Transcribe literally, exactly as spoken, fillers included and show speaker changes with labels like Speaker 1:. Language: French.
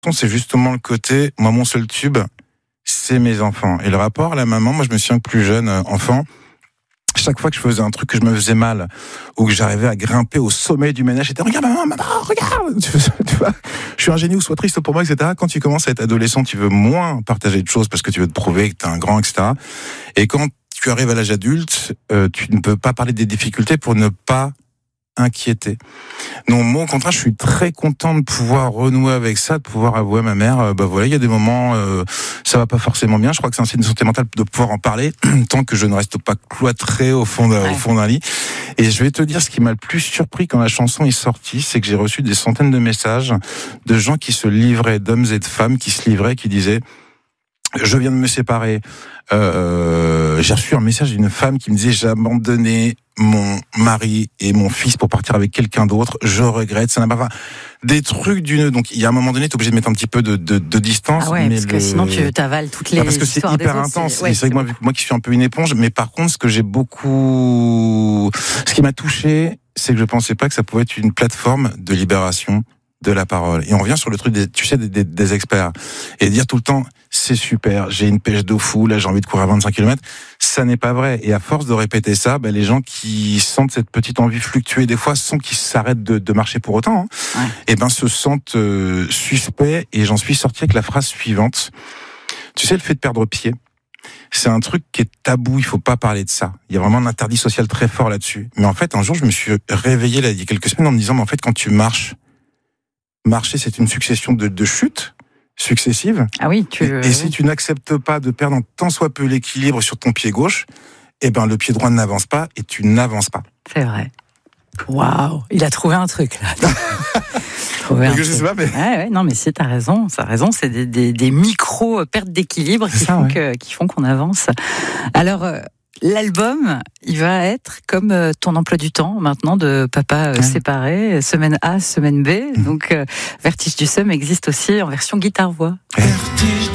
Speaker 1: c'est justement le côté, moi, mon seul tube, c'est mes enfants. Et le rapport à la maman, moi, je me souviens que plus jeune, enfant, chaque fois que je faisais un truc que je me faisais mal, ou que j'arrivais à grimper au sommet du ménage, j'étais, regarde maman, maman, regarde, tu vois, je suis un génie ou sois triste pour moi, et cetera. Quand tu commences à être adolescent, tu veux moins partager de choses parce que tu veux te prouver que t'es un grand, et cetera. Et quand tu arrives à l'âge adulte, euh, tu ne peux pas parler des difficultés pour ne pas inquiéter. Donc moi au contraire je suis très content de pouvoir renouer avec ça, de pouvoir avouer à ma mère euh, bah voilà, il y a des moments euh, ça va pas forcément bien, je crois que c'est un signe de santé mentale de pouvoir en parler tant que je ne reste pas cloîtré au fond de, ouais. au fond d'un lit. Et je vais te dire, ce qui m'a le plus surpris quand la chanson est sortie, c'est que j'ai reçu des centaines de messages de gens qui se livraient, d'hommes et de femmes qui se livraient, qui disaient je viens de me séparer. Euh, j'ai reçu un message d'une femme qui me disait j'ai abandonné mon mari et mon fils pour partir avec quelqu'un d'autre. Je regrette. Ça n'a pas des trucs d'une. Donc il y a un moment donné, t'es obligé de mettre un petit peu de, de, de distance.
Speaker 2: Ah ouais,
Speaker 1: mais
Speaker 2: parce
Speaker 1: le...
Speaker 2: que sinon tu t'avales toutes les. Ah
Speaker 1: parce que c'est hyper intense. C'est, ouais, c'est vrai que moi, moi qui suis un peu une éponge, mais par contre, ce que j'ai beaucoup, ce qui m'a touché, c'est que je pensais pas que ça pouvait être une plateforme de libération de la parole. Et on revient sur le truc des, tu sais, des, des, des experts. Et dire tout le temps, c'est super, j'ai une pêche de fou, là j'ai envie de courir à vingt-cinq kilomètres. Ça n'est pas vrai. Et à force de répéter ça, ben, les gens qui sentent cette petite envie fluctuer des fois, sans qu'ils s'arrêtent de, de marcher pour autant, hein, ouais. et ben, se sentent euh, suspects. Et j'en suis sorti avec la phrase suivante. Tu sais, le fait de perdre pied, c'est un truc qui est tabou, il faut pas parler de ça. Il y a vraiment un interdit social très fort là-dessus. Mais en fait, un jour, je me suis réveillé là, il y a quelques semaines en me disant, mais en fait, quand tu marches, marcher, c'est une succession de, de chutes successives.
Speaker 2: Ah oui, tu...
Speaker 1: Et, et si tu n'acceptes pas de perdre un tant soit peu l'équilibre sur ton pied gauche, eh ben, le pied droit n'avance pas et tu n'avances pas.
Speaker 2: C'est vrai. Waouh, il a trouvé un truc, là. trouvé un
Speaker 1: je
Speaker 2: truc.
Speaker 1: sais pas, mais...
Speaker 2: Ouais, ouais, non, mais si, t'as raison, t'as raison, c'est des, des, des micro-pertes d'équilibre qui, ça, font ouais. que, qui font qu'on avance. Alors... Euh, L'album, il va être comme ton emploi du temps maintenant de papa ouais. séparé, semaine A, semaine B. Mmh. Donc, euh, Vertige du Seum existe aussi en version guitare-voix. Vertige.